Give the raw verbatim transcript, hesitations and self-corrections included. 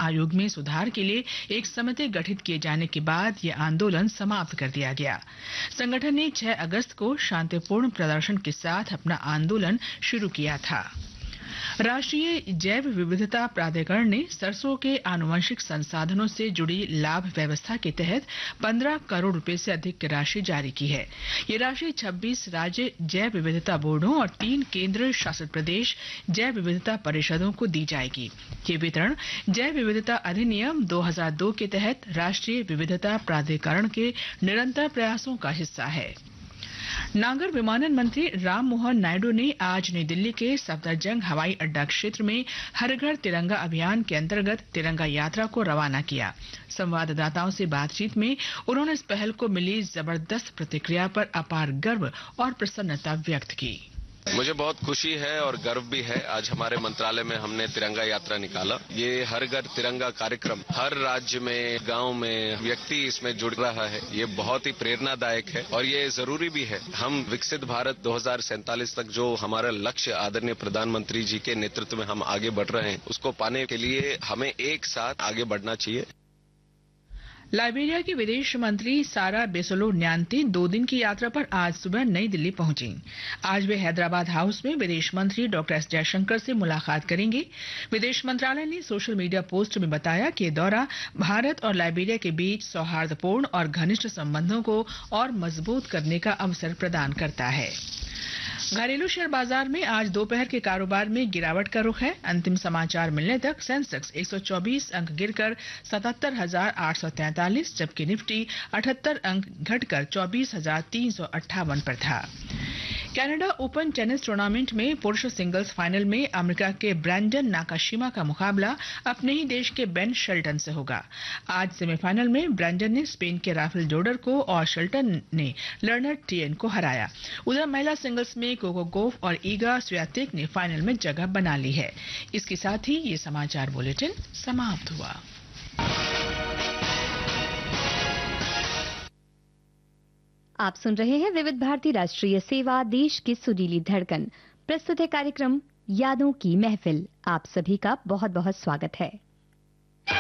आयोग में सुधार के लिए एक समिति गठित किए जाने के बाद यह आंदोलन समाप्त कर दिया गया। संगठन ने छह अगस्त को शांतिपूर्ण प्रदर्शन के साथ अपना आंदोलन शुरू किया था। राष्ट्रीय जैव विविधता प्राधिकरण ने सरसों के आनुवंशिक संसाधनों से जुड़ी लाभ व्यवस्था के तहत पंद्रह करोड़ रुपए से अधिक की राशि जारी की है। ये राशि छब्बीस राज्य जैव विविधता बोर्डों और तीन केंद्र शासित प्रदेश जैव विविधता परिषदों को दी जाएगी। ये वितरण जैव विविधता अधिनियम दो हज़ार दो के तहत राष्ट्रीय विविधता प्राधिकरण के निरंतर प्रयासों का हिस्सा है। नागर विमानन मंत्री राम मोहन नायडू ने आज नई दिल्ली के सफदरजंग हवाई अड्डा क्षेत्र में हर घर तिरंगा अभियान के अंतर्गत तिरंगा यात्रा को रवाना किया। संवाददाताओं से बातचीत में उन्होंने इस पहल को मिली जबरदस्त प्रतिक्रिया पर अपार गर्व और प्रसन्नता व्यक्त की। मुझे बहुत खुशी है और गर्व भी है। आज हमारे मंत्रालय में हमने तिरंगा यात्रा निकाला। ये हर घर तिरंगा कार्यक्रम हर राज्य में, गांव में व्यक्ति इसमें जुड़ रहा है। ये बहुत ही प्रेरणादायक है और ये जरूरी भी है। हम विकसित भारत दो हज़ार सैंतालीस तक जो हमारा लक्ष्य आदरणीय प्रधानमंत्री जी के नेतृत्व में हम आगे बढ़ रहे हैं, उसको पाने के लिए हमें एक साथ आगे बढ़ना चाहिए। लाइबेरिया की विदेश मंत्री सारा बेसोलो न्यांती दो दिन की यात्रा पर आज सुबह नई दिल्ली पहुंची। आज वे हैदराबाद हाउस में विदेश मंत्री डॉक्टर एस जयशंकर से मुलाकात करेंगे। विदेश मंत्रालय ने सोशल मीडिया पोस्ट में बताया कि ये दौरा भारत और लाइबेरिया के बीच सौहार्दपूर्ण और घनिष्ठ संबंधों को और मजबूत करने का अवसर प्रदान करता है। घरेलू शेयर बाजार में आज दोपहर के कारोबार में गिरावट का रुख है। अंतिम समाचार मिलने तक सेंसेक्स एक सौ चौबीस अंक गिरकर सतहत्तर हजार आठ सौ तैंतालीस, जबकि निफ्टी अठहत्तर अंक घटकर चौबीस हजार तीन सौ अट्ठावन पर था। कनाडा ओपन टेनिस टूर्नामेंट में पुरुष सिंगल्स फाइनल में अमेरिका के ब्रैंडन नाकाशिमा का मुकाबला अपने ही देश के बेन शेल्टन से होगा। आज सेमीफाइनल में ब्रैंडन ने स्पेन के राफेल जोडर को और शेल्टन ने लर्नर टियन को हराया। उधर महिला सिंगल्स में कोको गोफ और ईगा स्वियातेक ने फाइनल में जगह बना ली है। इसके साथ ही ये समाचार बुलेटिन समाप्त हुआ। आप सुन रहे हैं विविध भारती राष्ट्रीय सेवा, देश की सुरीली धड़कन। प्रस्तुत है कार्यक्रम यादों की महफिल। आप सभी का बहुत बहुत स्वागत है।